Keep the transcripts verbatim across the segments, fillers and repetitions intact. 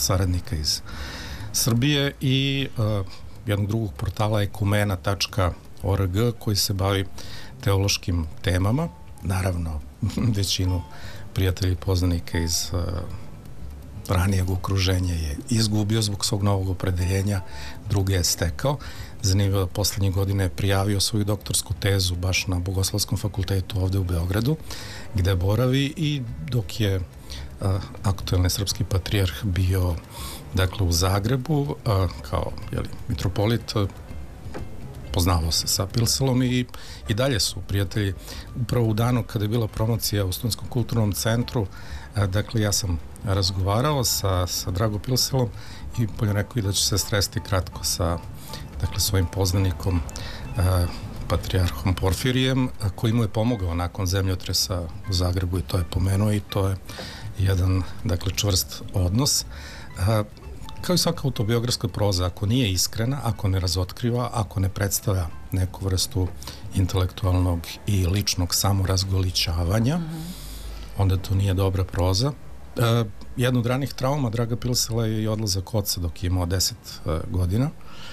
saradnika iz Srbije i uh, jednog drugog portala ekumena tačka org koji se bavi teološkim temama. Naravno, većinu prijatelja i poznanika iz uh, ranijeg okruženja je izgubio zbog svog novog opredeljenja, druge je stekao. Zanimljivo da poslednje godine je prijavio svoju doktorsku tezu baš na Bogoslovskom fakultetu ovde u Beogradu, gde boravi i dok je uh, aktuelni srpski patrijarh bio dakle u Zagrebu uh, kao jeli, mitropolit, uh, poznavao se sa Pilselom i, i dalje su prijatelji. Upravo u danu kada je bila promocija u Studentskom kulturnom centru, uh, dakle ja sam razgovarao sa, sa Drago Pilselom i bolje rekao i da će se sresti kratko sa dakle svojim poznanikom uh, patrijarhom Porfirijem, uh, koji mu je pomogao nakon zemljotresa u Zagrebu i to je pomenuo i to je jedan dakle čvrst odnos. Uh, kao i svaka autobiografska proza, ako nije iskrena, ako ne razotkriva, ako ne predstavlja neku vrstu intelektualnog i ličnog samorazgolićavanja, mm-hmm. onda to nije dobra proza. Uh, jedna od ranih trauma Draga Pilsela je i odlazak oca dok je imao deset uh, godina.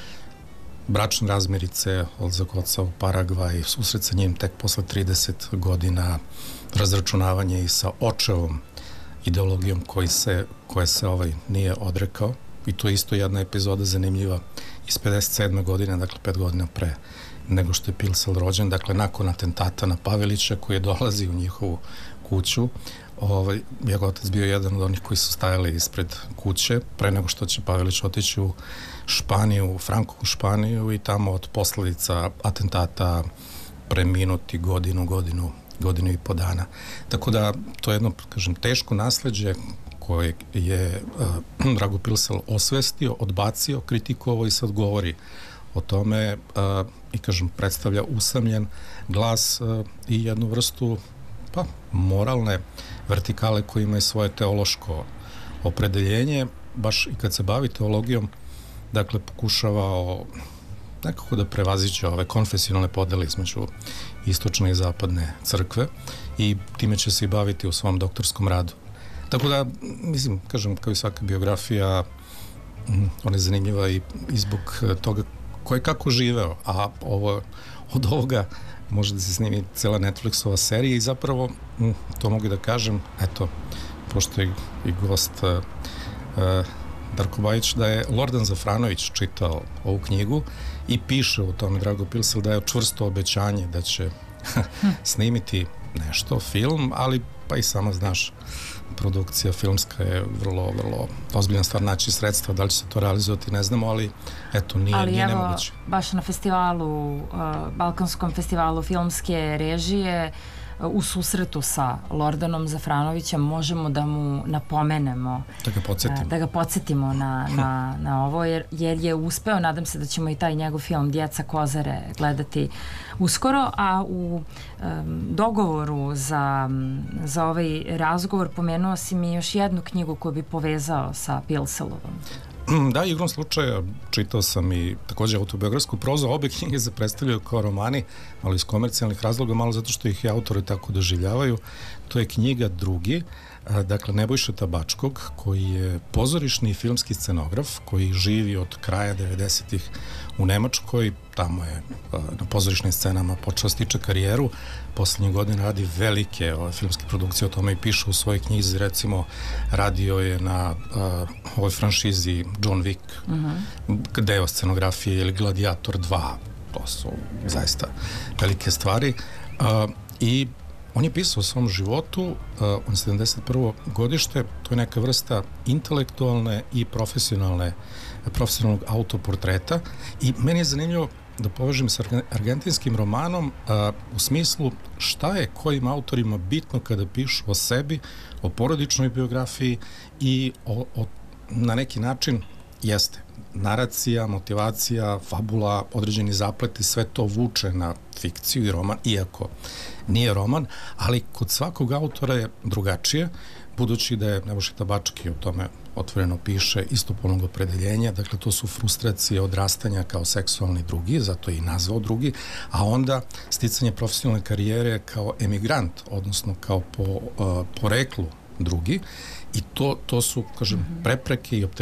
Bračne razmirice, odlazak oca u Paragvaj, susret sa njim tek posle trideset godina, razračunavanje i sa očevom ideologijom koji se, koje se ovaj nije odrekao. I to je isto jedna epizoda zanimljiva iz pedeset sedme godine, dakle pet godina pre nego što je Pilsel rođen, dakle nakon atentata na Pavelića koji je dolazi u njihovu kuću. Ovaj, njegov otac bio jedan od onih koji su stajali ispred kuće pre nego što će Pavelić otići u Španiju, u Frankovu Španiju i tamo od posledica atentata preminuti godinu, godinu, godinu i po dana. Tako da to je jedno, kažem, teško nasleđe koje je uh, Drago Pilsel osvestio, odbacio, kritikovao i sad govori o tome uh, i, kažem, predstavlja usamljen glas uh, i jednu vrstu pa moralne vertikale koja ima svoje teološko opredeljenje, baš i kad se bavi teologijom, dakle pokušavao nekako da prevaziće ove konfesionalne podele između istočne i zapadne crkve i time će se i baviti u svom doktorskom radu. Tako da, mislim, kažem, kao i svaka biografija, ona je zanimljiva i, i zbog toga ko je kako živeo, a ovo, od ovoga može da se snimi cela Netflixova serija i zapravo, to mogu da kažem, eto, pošto je i gost uh, uh, Darko Bajić, da je Lordan Zafranović čitao ovu knjigu i piše u tome, Drago Pilsel, da je čvrsto obećanje da će snimiti nešto, film, ali pa i sama znaš, produkcija filmska je vrlo, vrlo ozbiljna stvar, naći sredstva, da li će se to realizovati, ne znamo, ali eto, nije, ali nije evo, nemoguće. Baš na festivalu, uh, Balkanskom festivalu filmske režije, uh, u susretu sa Lordanom Zafranovićem možemo da mu napomenemo, da ga podsjetimo, uh, da ga podsjetimo na, na, na ovo, jer, jer je uspeo, nadam se da ćemo i taj njegov film Djeca Kozare gledati uskoro, a u um, dogovoru za, za ovaj razgovor pomenuo si mi još jednu knjigu koju bi povezao sa Pilselovom. Da, igrom slučaja čitao sam i također autobiografsku prozu, obe knjige se predstavljaju kao romani, malo iz komercijalnih razloga, malo zato što ih i autori tako doživljavaju. To je knjiga Drugi, dakle Nebojše Tabačkog, koji je pozorišni i filmski scenograf, koji živi od kraja devedesetih u Nemačkoj, tamo je na pozorišnim scenama počeo stiče karijeru, poslednje godine radi velike ove, filmske produkcije, o tome i piše u svojoj knjizi, recimo radio je na uh, ovoj franšizi John Wick, uh-huh. deo scenografije ili Gladiator dva, to su zaista velike stvari uh, i on je pisao o svom životu, uh, on je sedamdeset prvo godište, to je neka vrsta intelektualne i profesionalne, profesionalnog autoportreta i meni je zanimljivo da povežem sa argentinskim romanom uh, u smislu šta je kojim autorima bitno kada pišu o sebi, o porodičnoj biografiji i o, o, na neki način jeste naracija, motivacija, fabula, određeni zapleti, sve to vuče na fikciju i roman, iako nije roman, ali kod svakog autora je drugačije, budući da je Nebojša Tabački o tome otvoreno piše istopolnog opredeljenja, dakle to su frustracije odrastanja kao seksualni drugi, zato je i nazvao drugi, a onda sticanje profesionalne karijere kao emigrant, odnosno kao po uh, poreklu drugi, i to, to su, kažem, prepreke i